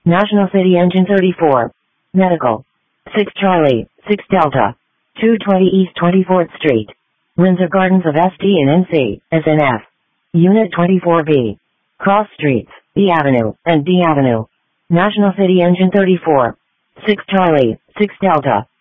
National City Engine 34. Medical. 6 Charlie, 6 Delta. 220 East 24th Street. Windsor Gardens of ST and NC, SNF. Unit 24B. Cross Streets, E Avenue, and D Avenue. National City Engine 34. 6 Charlie, 6 Delta.